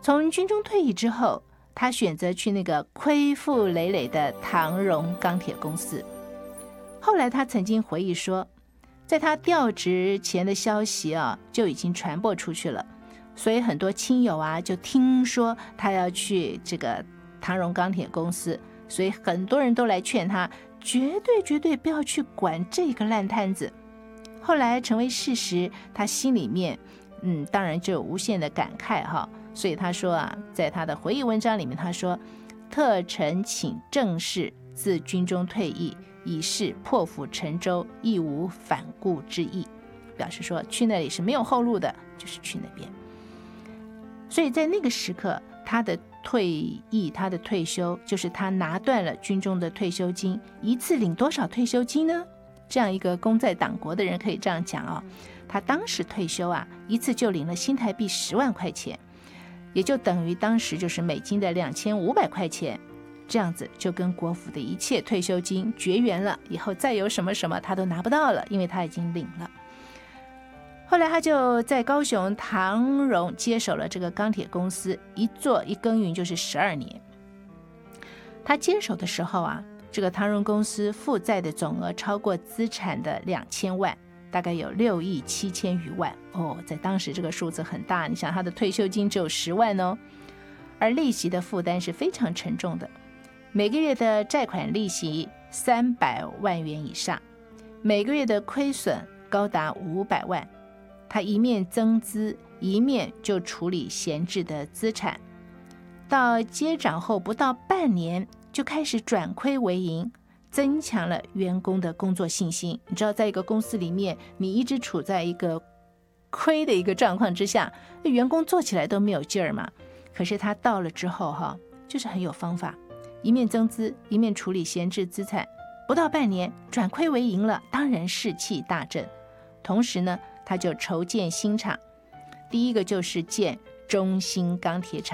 从军中退役之后，他选择去那个亏负累累的唐荣钢铁公司。后来他曾经回忆说，在他调职前的消息就已经传播出去了，所以很多亲友就听说他要去这个唐荣钢铁公司，所以很多人都来劝他，绝对不要去管这个烂摊子。后来成为事实，他心里面当然就有无限的感慨所以他说在他的回忆文章里面他说，特臣请正式自军中退役，以示破釜沉舟，亦无反顾之意，表示说去那里是没有后路的，就是去那边。所以在那个时刻，他的退役，他的退休，就是他拿断了军中的退休金。一次领多少退休金呢？这样一个功在党国的人可以这样讲他当时退休一次就领了新台币10万块钱，也就等于当时就是美金的2500块钱。这样子就跟国府的一切退休金绝缘了，以后再有什么什么他都拿不到了，因为他已经领了。后来他就在高雄唐荣接手了这个钢铁公司，一做一耕耘就是12年。他接手的时候这个唐荣公司负债的总额超过资产的2000万，大概有6亿7千余万在当时这个数字很大，你想他的退休金只有10万而利息的负担是非常沉重的，每个月的债款利息300万元以上，每个月的亏损高达500万。他一面增资，一面就处理闲置的资产，到接掌后不到半年就开始转亏为盈，增强了员工的工作信心。你知道在一个公司里面，你一直处在一个亏的一个状况之下，员工做起来都没有劲儿嘛。可是他到了之后就是很有方法，一面增资，一面处理闲置资产，不到半年转亏为盈了，当然士气大振。同时呢，他就筹建新厂，第一个就是建中兴钢铁厂。